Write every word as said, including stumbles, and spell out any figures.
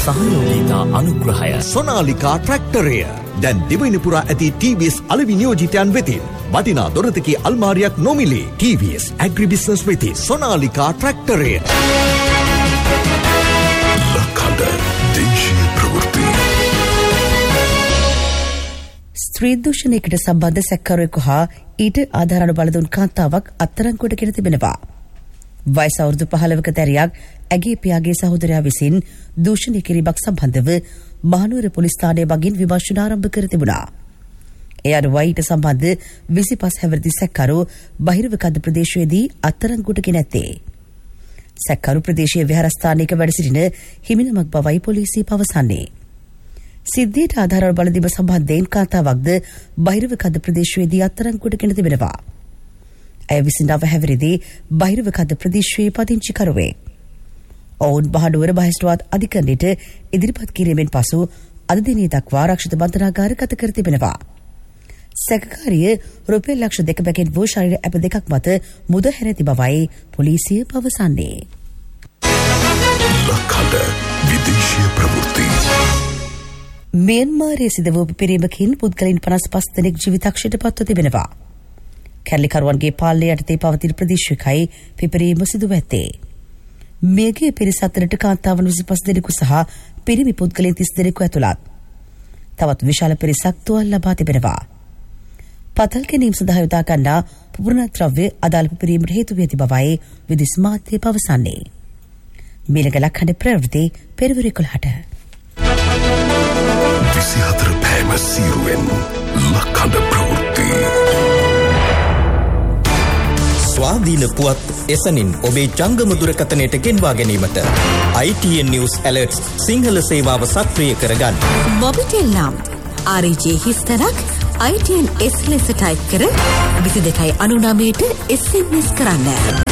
සහයෝගීතා අනුග්‍රහය. සොනාලිකා ට්‍රැක්ටරය දැන් දිවයින පුරා ඇති ටී වී එස් අලෙවි නියෝජිතයන් වෙතින් වටිනා දොරටුකේ අල්මාරියක් නොමිලේ. ටී වී එස් ඇග්‍රිබිස්නස් වෙතින් සොනාලිකා ට්‍රැක්ටරය. ලකඩ දේශීය ප්‍රවෘත්ති. ස්ත්‍රී දූෂණයකට සම්බන්ධ සැකකරුවෙකු හා ඊට ආධාරණ බලදුන් කාන්තාවක් අත්අඩංගුවට ගෙන තිබෙනවා. වයස අවුරුදු පහළොවක දැරියක් ඇගේ පියාගේ සහෝදරයා විසින් දූෂණය කිරීමක් සම්බන්ධව මහනුවර පොලිස් ස්ථානය මගින් විමර්ශන ආරම්භ කර තිබුණා. ඒ අනුව ඊට සම්බන්ධ විසිපස් හැවිරිදි සැකකරු බහිරවකන්ද ප්‍රදේශයේදී අත්අඩංගුවට ගෙන ඇත්තේ. සැකකරු ප්‍රදේශීය විහාරස්ථානයක වැඩ සිටින හිමිනමක් බවයි පොලිසිය පවසන්නේ. සිද්ධියට ආධාරව බලදීම සම්බන්ධයෙන් කාන්තාවක්ද බහිරවකන්ද ප්‍රදේශයේදී අත්අඩංගුවට ගෙන තිබෙනවා. ඇය විසින් නව හැවිරිදි බහිරවකන්ද ප්‍රදේශයේ පදිංචිකරුවෙක්. ඔවුන් මහනුවර මහේස්ත්‍රාත් අධිකරණයට ඉදිරිපත් කිරීමෙන් පසු අද දිනේ දක්වා ආරක්ෂිත බන්ධනාගාරගත කර තිබෙනවා. සැකකාරිය රුපියල් ලක්ෂ දෙක බැගින් වූ ශරීර ඇප දෙකක් මත මුදහැර ඇති බවයි පොලිසිය පවසන්නේ. ලකඩ විදේශීය ප්‍රවෘත්ති. මියන්මාරයේ සිදු වූ පිපිරීමකින් පුද්ගලයන් පනස් පහ දෙනෙක් ජීවිතක්ෂයට පත්ව තිබෙනවා. කැරලිකරුවන්ගේ පාලනය යටතේ පවතින ප්‍රදේශයකයි පිපිරීම සිදුව ඇත්තේ. මේගේ පිරිස අතරට කාන්තාවන් විසිපස් දෙනෙකු සහ පිරිමි පුද්ගලයන් තිස් දෙනෙකු ඇතුළත් තවත් විශාල පිරිසක් තුවාල ලබා තිබෙනවා. පතල් ගැනීම සඳහා යොදා ගන්නා පුපුරණ ද්‍රව්‍ය අදාළ පිපිරීමට හේතු වී ඇති බවයි විදේශ මාධ්‍ය පවසන්නේ. මීළඟ ලක්හඬ ප්‍රවෘත්ති පෙරවරු එකොළහට. විසිහතර පෑම සීරුවෙන් ලක්හඬ ප්‍රවෘත්ති. ස්වාධීන පුවත් එසනින් ඔබේ ජංගම දුරකථනයට ගෙන්වා ගැනීමට I T N News Alerts Sinhala සේවාව සක්‍රිය කරගන්න. මොබිටෙල් නම් R J හිස්තරක් I T N S ලෙස ටයිප් කර විසි දෙකයි අනු නවයට S M S කරන්න.